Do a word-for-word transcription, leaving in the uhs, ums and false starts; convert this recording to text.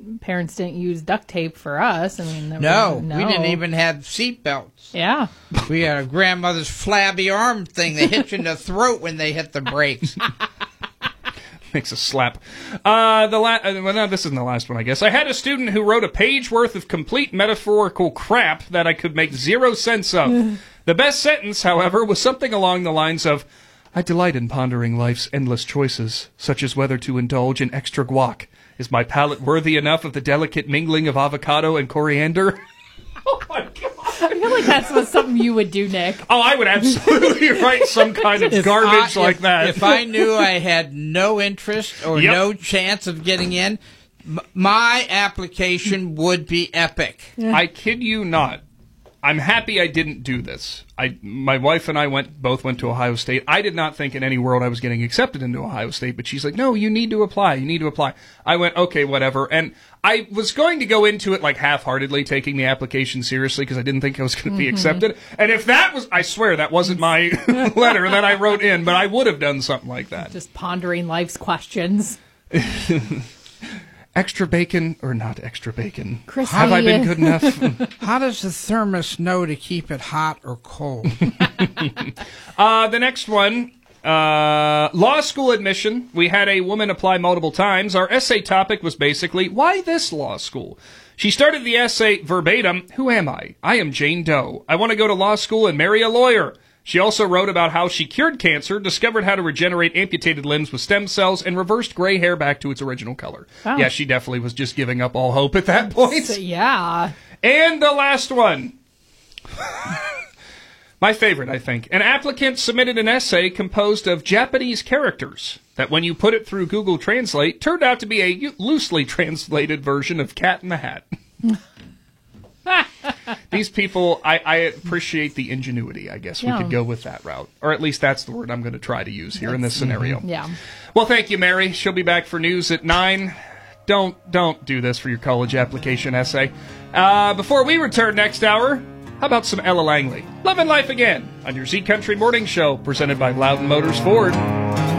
parents didn't use duct tape for us. I mean, no, was, no, we didn't even have seat belts. Yeah. We had a grandmother's flabby arm thing that hit you in the throat when they hit the brakes. Makes a slap. Uh, the la- uh, well, no, this isn't the last one, I guess. I had a student who wrote a page worth of complete metaphorical crap that I could make zero sense of. The best sentence, however, was something along the lines of, I delight in pondering life's endless choices, such as whether to indulge in extra guac. Is my palate worthy enough of the delicate mingling of avocado and coriander? Oh, my God. I feel like that's what something you would do, Nick. Oh, I would absolutely write some kind of garbage I, like if, that. If I knew I had no interest or Yep. no chance of getting in, m- my application would be epic. I kid you not. I'm happy I didn't do this. I, my wife and I went both went to Ohio State. I did not think in any world I was getting accepted into Ohio State, but she's like, no, you need to apply. You need to apply. I went, okay, whatever. And I was going to go into it like half-heartedly, taking the application seriously because I didn't think I was going to be Mm-hmm. accepted. And if that was, I swear that wasn't my letter that I wrote in, but I would have done something like that. Just pondering life's questions. Extra bacon or not extra bacon? Crispy. Have I been good enough? How does the thermos know to keep it hot or cold? uh, the next one, uh, law school admission. We had a woman apply multiple times. Our essay topic was basically, why this law school? She started the essay verbatim, who am I? I am Jane Doe. I want to go to law school and marry a lawyer. She also wrote about how she cured cancer, discovered how to regenerate amputated limbs with stem cells, and reversed gray hair back to its original color. Oh. Yeah, she definitely was just giving up all hope at that point. So, yeah. And the last one. My favorite, I think. An applicant submitted an essay composed of Japanese characters that, when you put it through Google Translate, turned out to be a loosely translated version of Cat in the Hat. These people, I, I appreciate the ingenuity, I guess. Yeah. We could go with that route. Or at least that's the word I'm going to try to use here in this scenario. Yeah. Well, thank you, Mary. She'll be back for news at nine. Don't, don't do this for your college application essay. Uh, before we return next hour, how about some Ella Langley? Loving Life Again on your Z Country Morning Show, presented by Loudon Motors Ford.